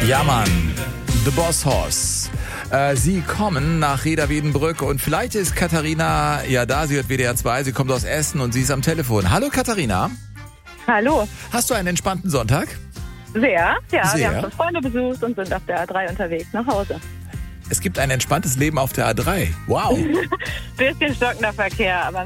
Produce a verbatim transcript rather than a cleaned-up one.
Ja, Mann. The Boss Horse. Äh, sie kommen nach Reda-Wiedenbrück und vielleicht ist Katharina ja da. Sie hört W D R zwei, sie kommt aus Essen und sie ist am Telefon. Hallo Katharina. Hallo. Hast du einen entspannten Sonntag? Sehr, ja. Sehr. Wir haben schon Freunde besucht und sind auf der A drei unterwegs nach Hause. Es gibt ein entspanntes Leben auf der A drei. Wow. Bisschen stockender Verkehr, aber